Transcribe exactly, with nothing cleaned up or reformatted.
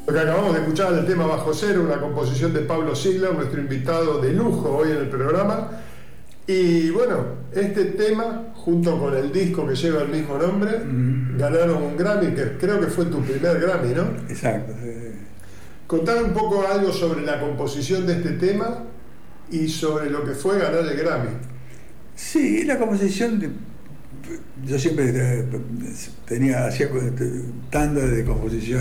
Lo que acabamos de escuchar, el tema Bajo Cero, una composición de Pablo Ziegler, nuestro invitado de lujo hoy en el programa. Y bueno, este tema, junto con el disco que lleva el mismo nombre, mm. ganaron un Grammy, que creo que fue tu primer Grammy, ¿no? Exacto. Sí. Contame un poco algo sobre la composición de este tema y sobre lo que fue ganar el Grammy. Sí, la composición, de, yo siempre tenía, hacía tandas de composición